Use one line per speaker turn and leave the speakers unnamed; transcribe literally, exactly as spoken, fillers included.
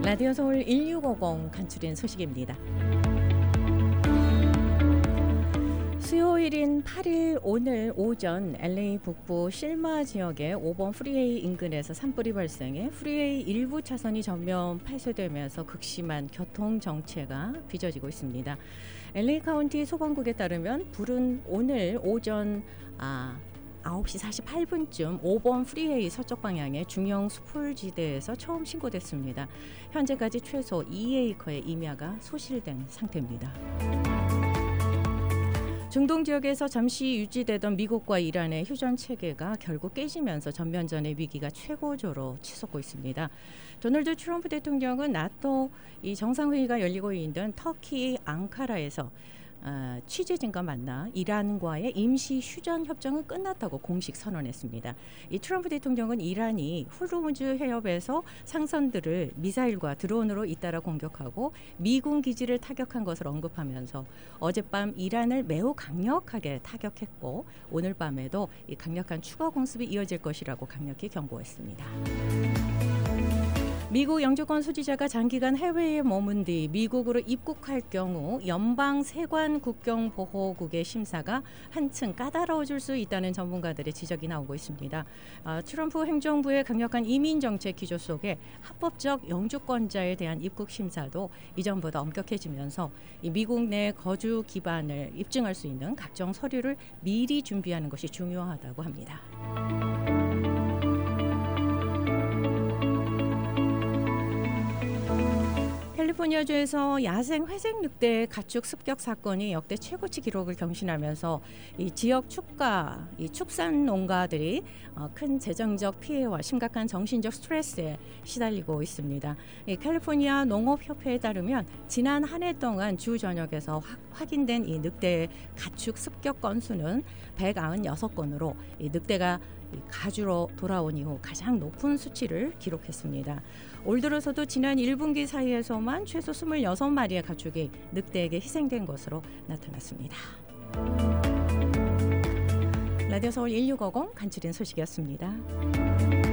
라디오 서울 일육오공 간추린 소식입니다. 수요일인 팔일 오늘 오전 엘에이 북부 실마 지역의 오 번 프리웨이 인근에서 산불이 발생해 프리웨이 일부 차선이 전면 폐쇄되면서 극심한 교통 정체가 빚어지고 있습니다. 엘에이 카운티 소방국에 따르면 불은 오늘 오전 아, 아홉 시 사십팔 분쯤 오 번 프리웨이 서쪽 방향의 중형 수풀지대에서 처음 신고됐습니다. 현재까지 최소 이 에이커의 임야가 소실된 상태입니다. 중동 지역에서 잠시 유지되던 미국과 이란의 휴전 체계가 결국 깨지면서 전면전의 위기가 최고조로 치솟고 있습니다. 도널드 트럼프 대통령은 나토 이 정상회의가 열리고 있는 터키 앙카라에서 어, 취재진과 만나 이란과의 임시 휴전 협정은 끝났다고 공식 선언했습니다. 이 트럼프 대통령은 이란이 호르무즈 해협에서 상선들을 미사일과 드론으로 잇따라 공격하고 미군 기지를 타격한 것을 언급하면서 어젯밤 이란을 매우 강력하게 타격했고 오늘 밤에도 이 강력한 추가 공습이 이어질 것이라고 강력히 경고했습니다. 미국 영주권 소지자가 장기간 해외에 머문 뒤 미국으로 입국할 경우 연방 세관 국경보호국의 심사가 한층 까다로워질 수 있다는 전문가들의 지적이 나오고 있습니다. 아, 트럼프 행정부의 강력한 이민정책 기조 속에 합법적 영주권자에 대한 입국 심사도 이전보다 엄격해지면서 이 미국 내 거주 기반을 입증할 수 있는 각종 서류를 미리 준비하는 것이 중요하다고 합니다. 캘리포니아주에서 야생 회색 늑대 가축 습격 사건이 역대 최고치 기록을 경신하면서 이 지역 축가, 이 축산 농가들이 큰 재정적 피해와 심각한 정신적 스트레스에 시달리고 있습니다. 이 캘리포니아 농업협회에 따르면 지난 한 해 동안 주 전역에서 확, 확인된 이 늑대 가축 습격 건수는 백구십육 건으로 이 늑대가 가주로 돌아온 이후 가장 높은 수치를 기록했습니다. 올 들어서도 지난 일 분기 사이에서만 최소 이십육 마리의 가축이 늑대에게 희생된 것으로 나타났습니다. 라디오 서울 일육오공 간추린 소식이었습니다.